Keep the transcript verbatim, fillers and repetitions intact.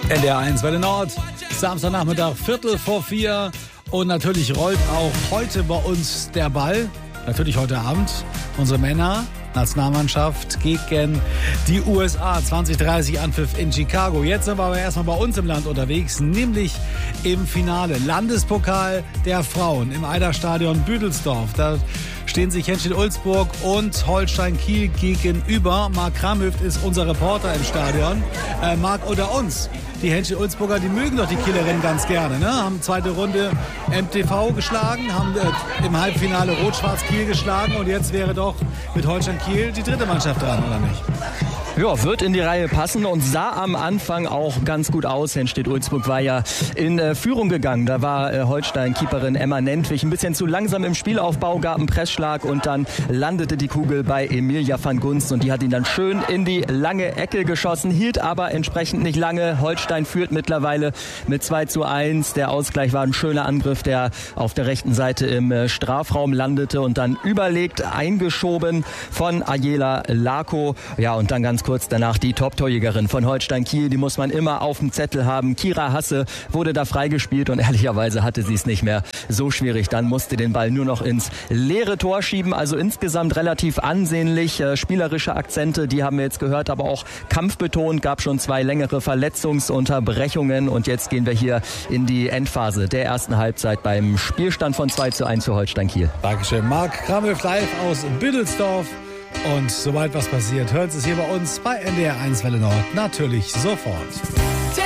N D R eins Welle Nord, Samstagnachmittag, Viertel vor vier. Und natürlich rollt auch heute bei uns der Ball. Natürlich heute Abend. Unsere Männer, Nationalmannschaft gegen die U S A. zwanzig dreißig Anpfiff in Chicago. Jetzt sind wir aber erstmal bei uns im Land unterwegs, nämlich im Finale. Landespokal der Frauen im Eiderstadion Büdelsdorf. Da stehen sich Henstedt-Ulzburg und Holstein Kiel gegenüber. Marc Kramhöft ist unser Reporter im Stadion. Äh, Marc, unter uns, die Henstedt-Ulzburger, die mögen doch die Kielerinnen ganz gerne, ne? Haben zweite Runde M T V geschlagen, haben äh, im Halbfinale Rot-Schwarz Kiel geschlagen und jetzt wäre doch mit Holstein Kiel die dritte Mannschaft dran, oder nicht? Ja, wird in die Reihe passen und sah am Anfang auch ganz gut aus. Henstedt-Ulzburg war ja in äh, Führung gegangen. Da war äh, Holstein-Keeperin Emma Nentwich ein bisschen zu langsam im Spielaufbau, gab einen Pressschlag und dann landete die Kugel bei Emilia van Gunst und die hat ihn dann schön in die lange Ecke geschossen, hielt aber entsprechend nicht lange. Holstein führt mittlerweile mit zwei zu eins. Der Ausgleich war ein schöner Angriff, der auf der rechten Seite im äh, Strafraum landete und dann überlegt eingeschoben von Ayela Lako. Ja, und dann ganz kurz danach die Top-Torjägerin von Holstein Kiel, die muss man immer auf dem Zettel haben. Kira Hasse wurde da freigespielt und ehrlicherweise hatte sie es nicht mehr so schwierig. Dann musste den Ball nur noch ins leere Tor schieben. Also insgesamt relativ ansehnlich. Äh, spielerische Akzente, die haben wir jetzt gehört, aber auch kampfbetont. Gab schon zwei längere Verletzungsunterbrechungen und jetzt gehen wir hier in die Endphase der ersten Halbzeit beim Spielstand von zwei zu eins für Holstein Kiel. Dankeschön. Marc Kramhöft live aus Büdelsdorf. Und sobald was passiert, hört es hier bei uns bei N D R eins Welle Nord natürlich sofort.